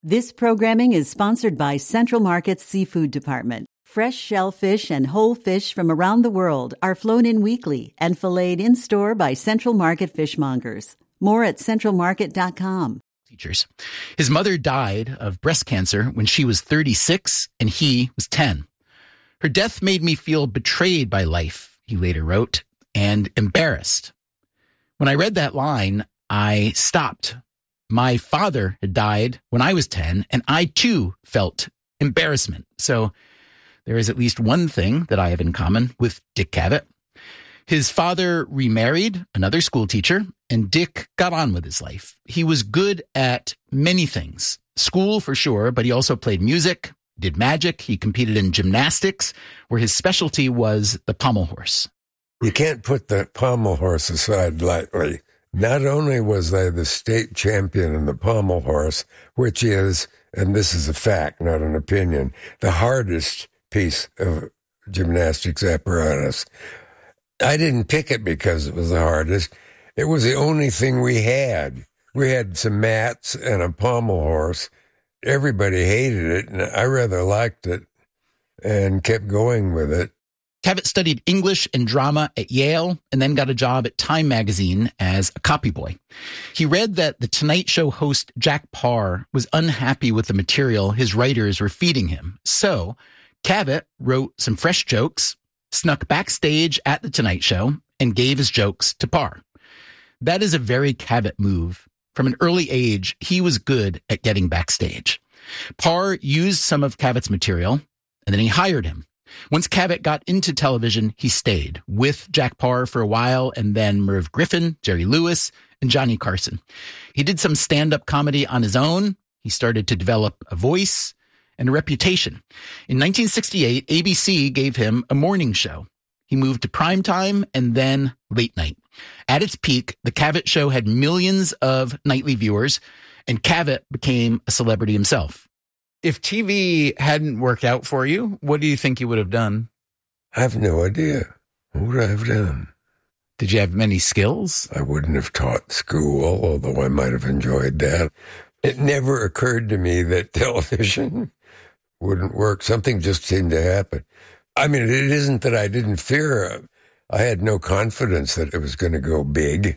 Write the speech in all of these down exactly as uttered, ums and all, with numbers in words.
This programming is sponsored by Central Market's Seafood Department. Fresh shellfish and whole fish from around the world are flown in weekly and filleted in-store by Central Market fishmongers. More at central market dot com. Teachers. His mother died of breast cancer when she was thirty-six and he was ten. Her death made me feel betrayed by life, he later wrote, and embarrassed. When I read that line, I stopped. My father had died when I was ten, and I too felt embarrassment. So there is at least one thing that I have in common with Dick Cavett. His father remarried another school teacher, and Dick got on with his life. He was good at many things. School for sure, but he also played music, did magic. He competed in gymnastics, where his specialty was the pommel horse. You can't put the pommel horse aside lightly. Not only was I the state champion in the pommel horse, which is, and this is a fact, not an opinion, the hardest piece of gymnastics apparatus. I didn't pick it because it was the hardest. It was the only thing we had. We had some mats and a pommel horse. Everybody hated it, and I rather liked it and kept going with it. Cavett studied English and drama at Yale and then got a job at Time magazine as a copy boy. He read that the Tonight Show host Jack Paar was unhappy with the material his writers were feeding him. So Cavett wrote some fresh jokes, snuck backstage at the Tonight Show, and gave his jokes to Paar. That is a very Cavett move. From an early age, he was good at getting backstage. Paar used some of Cavett's material, and then he hired him. Once Cavett got into television, he stayed with Jack Paar for a while, and then Merv Griffin, Jerry Lewis, and Johnny Carson. He did some stand-up comedy on his own. He started to develop a voice and a reputation. In nineteen sixty-eight, A B C gave him a morning show. He moved to primetime and then late night. At its peak, the Cavett Show had millions of nightly viewers, and Cavett became a celebrity himself. If T V hadn't worked out for you, what do you think you would have done? I have no idea. What would I have done? Did you have many skills? I wouldn't have taught school, although I might have enjoyed that. It never occurred to me that television wouldn't work. Something just seemed to happen. I mean, it isn't that I didn't fear. I had no confidence that it was going to go big.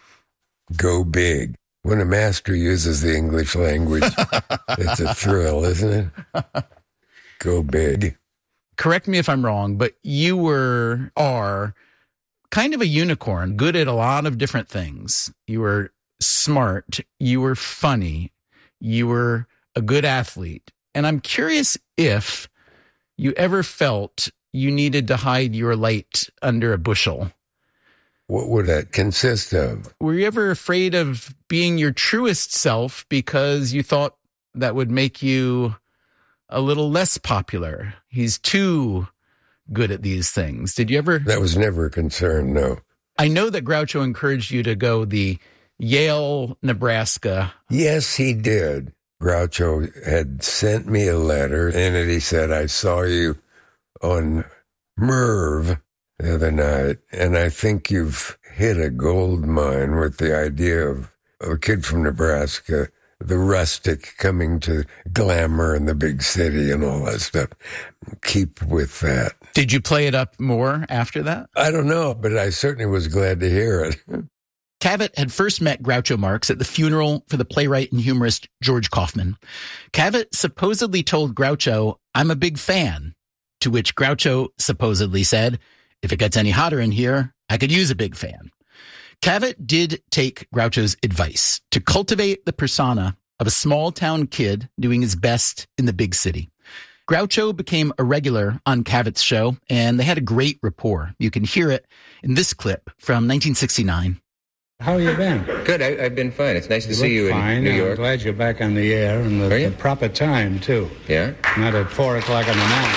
Go big. When a master uses the English language, it's a thrill, isn't it? Go big. Correct me if I'm wrong, but you were, are kind of a unicorn, good at a lot of different things. You were smart. You were funny. You were a good athlete. And I'm curious if you ever felt you needed to hide your light under a bushel. What would that consist of? Were you ever afraid of being your truest self because you thought that would make you a little less popular? He's too good at these things. Did you ever? That was never a concern, no. I know that Groucho encouraged you to go the Yale, Nebraska. Yes, he did. Groucho had sent me a letter. In it, he said, I saw you on Merv the other night, and I think you've hit a gold mine with the idea of a kid from Nebraska, the rustic coming to glamour in the big city and all that stuff. Keep with that. Did you play it up more after that? I don't know, but I certainly was glad to hear it. Cavett had first met Groucho Marx at the funeral for the playwright and humorist George Kaufman. Cavett supposedly told Groucho, I'm a big fan, to which Groucho supposedly said, if it gets any hotter in here, I could use a big fan. Cavett did take Groucho's advice to cultivate the persona of a small-town kid doing his best in the big city. Groucho became a regular on Cavett's show, and they had a great rapport. You can hear it in this clip from nineteen sixty-nine. How you been? Good. I, I've been fine. It's nice to you see you fine. in New I'm York. glad you're back on the air and the, the proper time, too. Yeah? Not at four o'clock in the morning.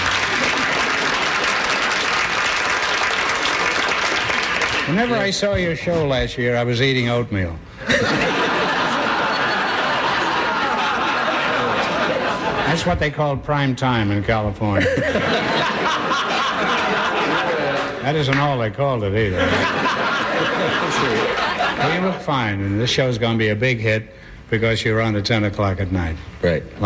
Whenever I saw your show last year, I was eating oatmeal. That's what they call prime time in California. That isn't all they called it either. Well, you look fine, and this show's going to be a big hit. because you're on at ten o'clock at night. Right.